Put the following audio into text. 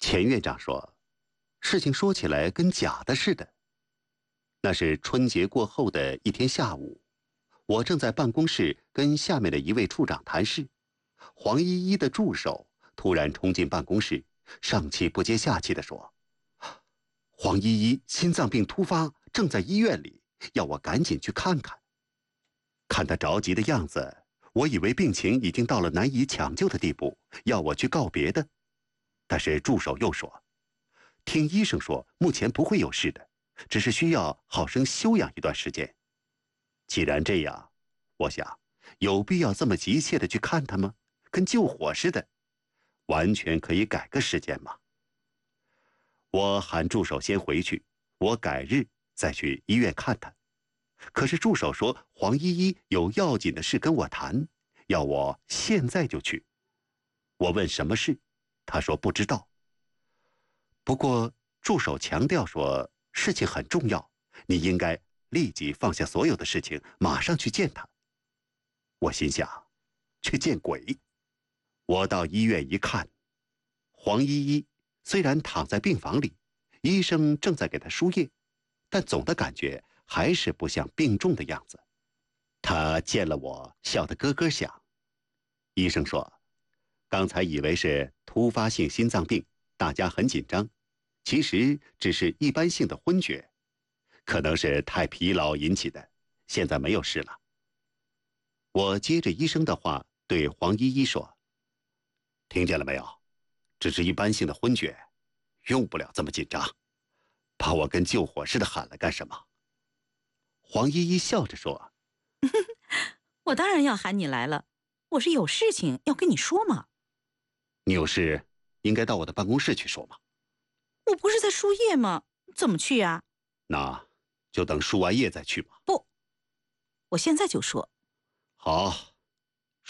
钱院长说，事情说起来跟假的似的。那是春节过后的一天下午，我正在办公室跟下面的一位处长谈事，黄依依的助手突然冲进办公室，上气不接下气地说：“黄依依心脏病突发，正在医院里，要我赶紧去看看。”看他着急的样子，我以为病情已经到了难以抢救的地步，要我去告别的。但是助手又说，听医生说目前不会有事的，只是需要好生休养一段时间。既然这样，我想有必要这么急切的去看他吗？跟救火似的，完全可以改个时间嘛。我喊助手先回去，我改日再去医院看他。可是助手说黄依依有要紧的事跟我谈，要我现在就去。我问什么事，他说不知道。不过助手强调说事情很重要，你应该立即放下所有的事情，马上去见他。我心想，去见鬼！我到医院一看，黄依依虽然躺在病房里，医生正在给她输液，但总的感觉还是不像病重的样子。她见了我，笑得咯咯响。医生说，刚才以为是突发性心脏病，大家很紧张，其实只是一般性的昏厥，可能是太疲劳引起的，现在没有事了。我接着医生的话对黄依依说，听见了没有？只是一般性的昏厥，用不了这么紧张，把我跟救火似的喊来干什么？黄依依笑着说， 我当然要喊你来了，我是有事情要跟你说嘛。 你有事应该到我的办公室去说嘛。 我不是在输液吗？怎么去呀？ 那就等输完液再去吧。 不，我现在就说。 好。